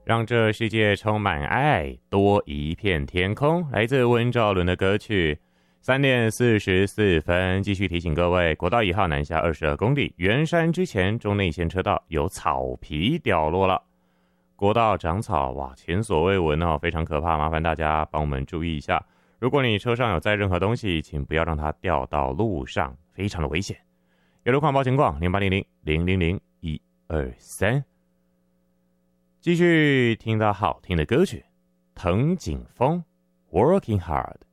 让这世界充满爱，多一片天空。来自温兆伦的歌曲。3:44，继续提醒各位，国道1号南下22公里，圆山之前中内线车道有草皮掉落了。国道长草，哇，前所未闻哦，非常可怕，麻烦大家帮我们注意一下。如果你车上有载任何东西，请不要让它掉到路上，非常的危险。有路况报情况0800-000-123。继续听到好听的歌曲，藤井风 Working Hard。